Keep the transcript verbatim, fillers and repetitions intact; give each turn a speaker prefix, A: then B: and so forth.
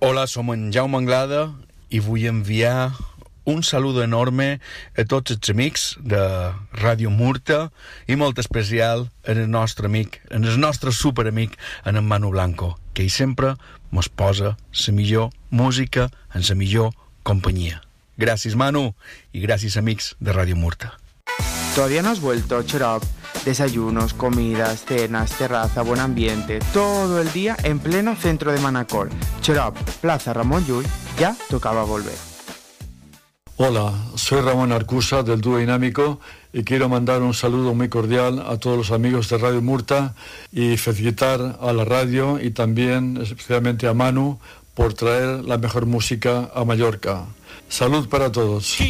A: Hola, som en Jaume Anglada i vull enviar un saludo enorme a tots els amics de Ràdio Murta i molt especial al nostre amic, al nostre superamic, en en Manu Blanco, que ell sempre mos posa la millor música en la millor companyia. Gràcies, Manu, i gràcies, amics de Ràdio Murta.
B: ¿Todavía no has vuelto, Chorop? Desayunos, comidas, cenas, terraza, buen ambiente, todo el día en pleno centro de Manacor. Chorop, Plaza Ramón Llull, ya tocaba volver.
C: Hola, soy Ramón Arcusa del Dúo Dinámico y quiero mandar un saludo muy cordial a todos los amigos de Radio Murta y felicitar a la radio y también especialmente a Manu por traer la mejor música a Mallorca. Salud para todos.